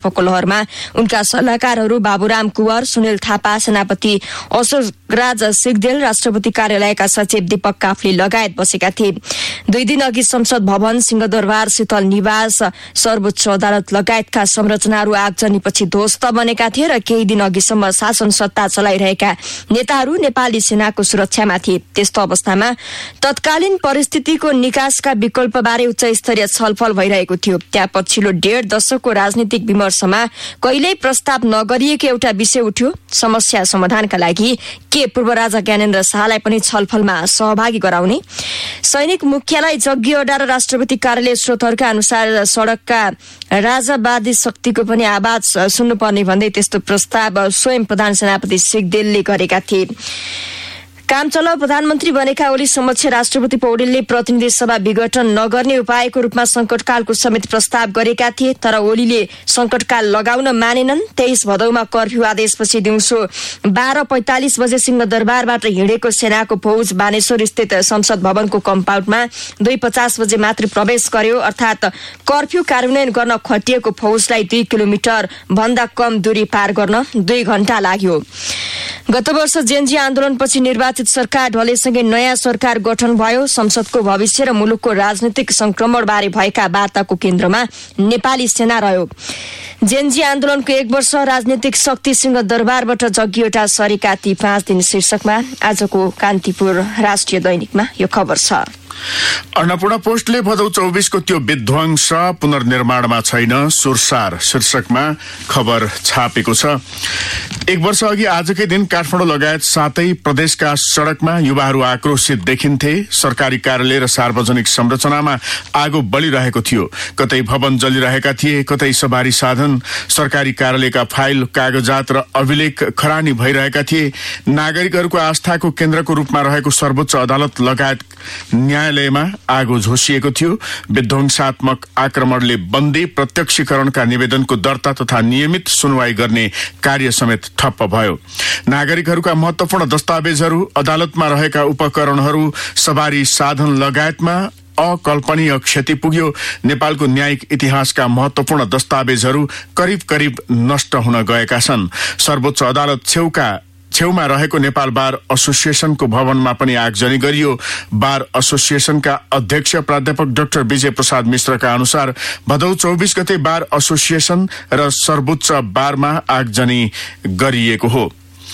आफूको लहरमा उनका सल्लाहकारहरू बाबुराम कुवर, सुनिल थापा, सेनापति अशोकराज सिगदेल, राष्ट्रपति कार्यालयका सचिव दीपक काफ्ले लगायत बसेका थिए। 2 दिन अघि संसद भवन, सिंहदरबार, शीतल निवास, सर्वोच्च अदालत लगायतका संरचनाहरू आगजनीपछि ध्वस्त बनेका थिए र केही दिन अघिसम्म शासन सत्ता चलाइरहेका नेताहरू नेपाली सेनाको सुरक्षामा थिए। त्यस्तो अवस्थामा तत्कालीन परिस्थितिको निकासका विकल्पबारे उच्च स्तरीय छलफल भइरहेको थियो। त्यहाँ पछिल्लो 1.5 दशकको राजनीतिक विमर्शमा कहिल्यै प्रस्ताव नगरिएको एउटा विषय उठ्यो। समस्या समाधानका लागि के पूर्व राजा ज्ञानेन्द्र शाहलाई पनि छलफलमा सहभागी गराउने? सैनिक मुख्यालय, जग्गी अड्डा र राष्ट्रपति कार्यालय स्रोतहरूका अनुसार सड़कका राजावादी शक्तिको पनि आवाज सुन्नुपर्ने भन्दै त्यस्तो प्रस्ताव स्वयं प्रधान सेनापति सिगदेलले गरेका थिए। कामचलाउ प्रधानमन्त्री बनेका ओली समक्ष राष्ट्रपति पौडेलले प्रतिनिधि सभा विघटन नगर्ने उपायको रूपमा संकटकालको समेत प्रस्ताव गरेका थिए, तर ओलीले संकटकाल लगाउन मानेनन्। 23 भदौमा कर्फ्यू आदेशपछि दिउँसो 12:45 बजे सिंहदरबारबाट हिँडेको सेनाको फौज बानेश्वर स्थित संसद भवनको कम्पाउन्डमा 2:50 बजे मात्र प्रवेश गर्यो। अर्थात् कर्फ्यू कार्यान्वयन गर्न खटिएको फौजलाई 2 किलोमिटर भन्दा कम दूरी पार गर्न 2 घण्टा लाग्यो। गत वर्ष जेनजी आन्दोलनपछि निर्वाचित सरकार ढलेसँगै नयाँ सरकार गठन भयो। संसदको भविष्य र मुलुकको राजनीतिक संक्रमणबारे भएका वार्ताको केन्द्रमा नेपाली सेना रह्यो। जेनजी आन्दोलनको 1 वर्ष, राजनीतिक शक्ति सिंहदरबारबाट जग्गिएटा सरेका ती 5 दिन शीर्षकमा आजको कान्तिपुर राष्ट्रिय दैनिकमा यो खबर छ। अन्नपूर्ण पोस्टले भदौ 24 को त्यो विध्वंस पुनर्निर्माणमा छैन सुरसार शीर्षकमा खबर छापेको छ। 1 वर्ष अघि आजकै दिन काठमाडौँ लगायत 7 प्रदेशका सड़कमा युवाहरू आक्रोशित देखिन्थे। सरकारी कार्यालय र सार्वजनिक संरचनामा आगो बलिरहेको थियो। कतै भवन जलिरहेका थिए, कतै सवारी साधन, सरकारी कार्यालयका फाइल, कागजात र अभिलेख खरानी भइरहेका थिए। नागरिकहरूको आस्थाको केन्द्रको रूपमा रहेको सर्वोच्च अदालत लगायत न्यायालयमा आगो झोसिएको थियो। विध्वंसात्मक आक्रमणले बन्दी प्रत्यक्षीकरणका निवेदनको दर्ता तथा नियमित सुनवाई गर्ने कार्य समेत ठप्प भयो। नागरिकहरूका महत्वपूर्ण दस्तावेजहरू, अदालतमा रहेका उपकरणहरू, सवारी साधन लगायतमा अकल्पनीय क्षति पुग्यो। नेपालको न्यायिक इतिहासका महत्वपूर्ण दस्तावेजहरू करिब करिब नष्ट हुन गएका छन्। सर्वोच्च अदालत छेउमा रहेको नेपाल बार एसोसिएसनको भवनमा पनि आगजनी गरियो। बार एसोसिएसनका अध्यक्ष प्राध्यापक डाक्टर विजय प्रसाद मिश्रका अनुसार भदौ 24 गते बार एसोसिएसन र सर्वोच्च बारमा आगजनी गरिएको हो।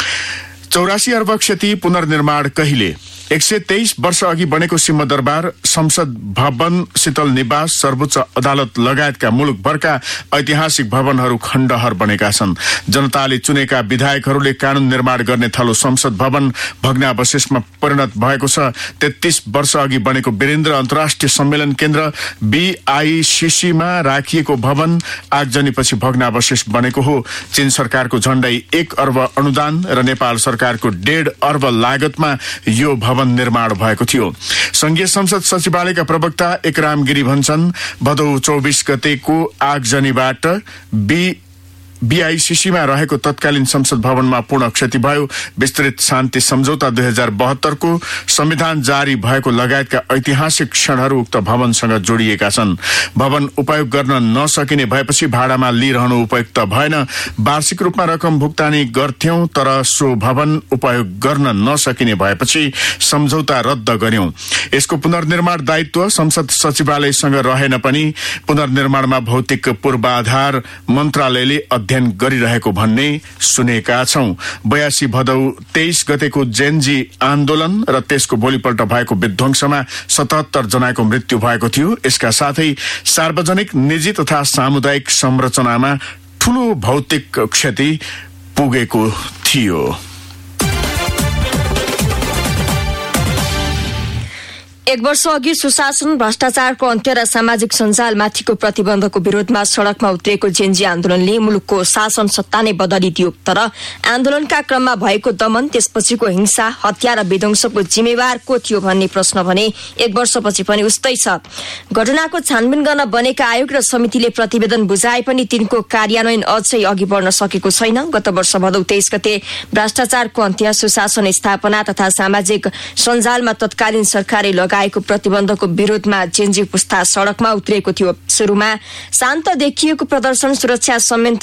84 अर्ब क्षति पुनर्निर्माण कहिले? 123 वर्ष अघि बनेको सिंहदरबार, संसद भवन, शीतल निवास, सर्वोच्च अदालत लगायतका मुलुकभरका ऐतिहासिक भवनहरू खण्डहर बनेका छन्। जनताले चुनेका विधायकहरूले कानून निर्माण गर्ने थलो संसद भवन भग्नावशेषमा परिणत भएको छ। 33 वर्ष अघि बनेको वीरेन्द्र अन्तर्राष्ट्रिय सम्मेलन केन्द्र BICCमा राखिएको भवन आगजनीपछि भग्नावशेष बनेको हो। चीन सरकारको झण्डै 1 अर्ब अनुदान र नेपाल सरकारको 1.5 अर्ब लागतमा यो भवन निर्माण भएको थियो। संघीय संसद सचिवालयका प्रवक्ता एकराम गिरी भन्छन् भदौ 24 गतेको आगजनीबाट BICCमा रहेको तत्कालीन संसद भवनमा पूर्ण क्षति भयो। विस्तृत शान्ति सम्झौता 2072 को संविधान जारी भएको लगायतका ऐतिहासिक क्षणहरू उक्त भवनसँग जोडिएका छन्। भवन उपयोग गर्न नसकिने भएपछि भाडामा लिइरहनु उपयुक्त भएन। वार्षिक रूपमा रकम भुक्तानी गर्थ्यौं, तर सो भवन उपयोग गर्न नसकिने भएपछि सम्झौता रद्द गर्यौं। यसको पुनर्निर्माण दायित्व संसद सचिवालयसँग रहेन पनि पुनर्निर्माणमा भौतिक पूर्वाधार मन्त्रालयले अध्ययन गरिरहेको भन्ने सुनेका छौं। 82 भदौ 23 गतेको जेनजी आन्दोलन र त्यसको भोलिपल्ट भएको विध्वंसमा 77 जनाको मृत्यु भएको थियो। यसका साथै सार्वजनिक, निजी तथा सामुदायिक संरचनामा ठूलो भौतिक क्षति पुगेको थियो। एक वर्ष अघि सुशासन, भ्रष्टाचारको अन्त्य र सामाजिक सञ्जालमाथिको प्रतिबन्धको विरोधमा सड़कमा उत्रिएको जेनजी आन्दोलनले मुलुकको शासन सत्ता नै बदलिदियो। तर आन्दोलनका क्रममा भएको दमन, त्यसपछिको हिंसा, हत्या र विध्वंसको जिम्मेवार को थियो भन्ने प्रश्न भने 1 वर्षपछि पनि उस्तै छ। घटनाको छानबिन गर्न बनेका आयोग र समितिले प्रतिवेदन बुझाए पनि तिनको कार्यान्वयन अझै अघि बढ्न सकेको छैन। गत वर्ष भदौ 23 गते भ्रष्टाचारको अन्त्य, सुशासन स्थापना तथा सामाजिक सञ्जालमा तत्कालीन सरकारले लगाएको प्रतिबन्धको विरोधमा जेनजी पुस्ता सड़कमा उत्रिएको थियो। सुरुमा शान्त देखिएको प्रदर्शन सुरक्षा संयन्त्र